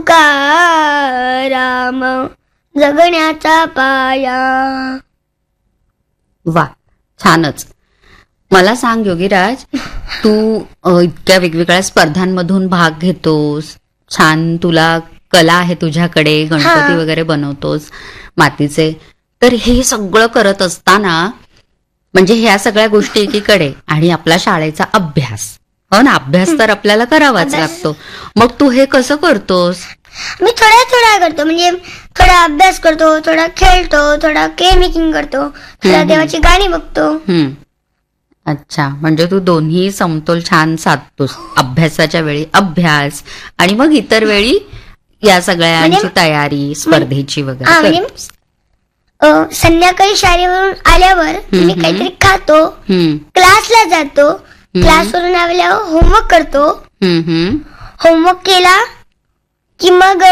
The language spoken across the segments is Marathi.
तुकाराम जगण्याचा पाया. वा, छानच. मला सांग योगीराज, तू इतक्या वेगवेगळ्या स्पर्धांमधून भाग घेतोस, छान तुला कला आहे तुझ्याकडे, गणपती वगैरे बनवतोस मातीचे, तर हे सगळं करत असताना म्हणजे ह्या सगळ्या गोष्टी एकीकडे आणि आपला शाळेचा अभ्यास, हो ना, अभ्यास तर आपल्याला करावाच लागतो. मग तू हे कसं करतोस? मी थोडा करतो, म्हणजे थोडा अभ्यास करतो, थोडा खेळतो, थोडा केक मेकिंग करतो, थोडा देवाची गाणी बघतो. अच्छा, म्हणजे तू दोन्ही समतोल छान साधतोस. अभ्यासाच्या वेळी अभ्यास आणि मग इतर वेळी या सगळ्यांची तयारी स्पर्धेची वगैरे. म्हणजे संध्याकाळी शाळेवरून आल्यावर मी काहीतरी खातो, क्लासला जातो, क्लासवरून आल्यावर होमवर्क करतो, होमवर्क केला की मग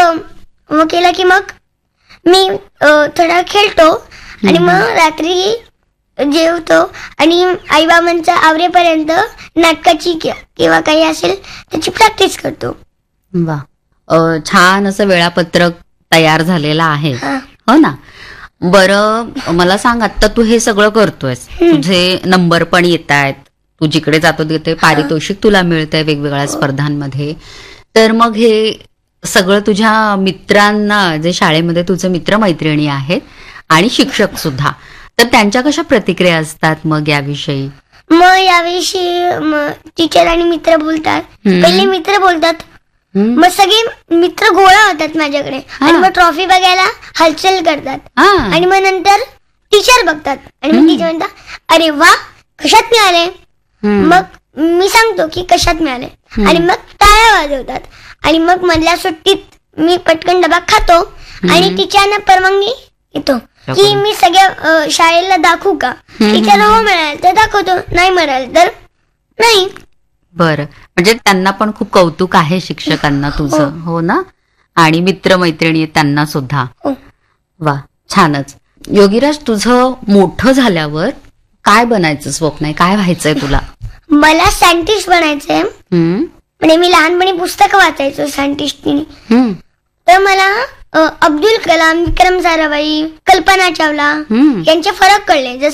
मी थोडा खेळतो आणि मग रात्री जेवतो आणि आईबाबांचा आवरेपर्यंत नाटकाची किंवा काही असेल त्याची प्रॅक्टिस करतो. वा, छान असं वेळापत्रक तयार झालेलं आहे, हो ना. बरं, मला सांग, आता तू हे सगळं करतोयस, तुझे नंबर पण येत आहेत, तू जिकडे जातो तिथे पारितोषिक तुला मिळतंय वेगवेगळ्या स्पर्धांमध्ये, तर मग हे सगळं तुझ्या मित्रांना, जे शाळेमध्ये तुझे मित्रमैत्रिणी आहेत आणि शिक्षक सुद्धा, तर त्यांच्या कशा प्रतिक्रिया असतात मग याविषयी? मग याविषयी टीचर आणि मित्र बोलतात. पहिले मित्र बोलतात, मग सगळे मित्र गोळा होतात माझ्याकडे आणि मग ट्रॉफी बघायला हालचाल करतात. आणि मग नंतर टीचर बघतात आणि मग टीचर म्हणतात, अरे वा, कशात मिळाले? मग मी सांगतो की कशात मिळाले आणि मग टाळ्या वाजवतात. आणि मग मधल्या सुट्टीत मी पटकन डबा खातो आणि टीचरना परवानगी येतो की मी सगळ्या शाळेला दाखवू का? टीचर हो मिळालं तर दाखवतो, नाही मिळालं तर नाही. बरं, म्हणजे त्यांना पण खूप कौतुक आहे शिक्षकांना तुझं, हो ना, आणि मित्रमैत्रिणी त्यांना सुद्धा. वा, छानच. योगीराज, तुझं मोठं झाल्यावर काय बनायचं स्वप्न आहे, काय व्हायचंय तुला? मला सायंटिस्ट बनायचंय. म्हणजे मी लहानपणी पुस्तकं वाचायचो सायंटिस्टनी, तर मला अब्दुल कलाम, विक्रम साराभाई, कल्पना चावला यांचे फरक कळले.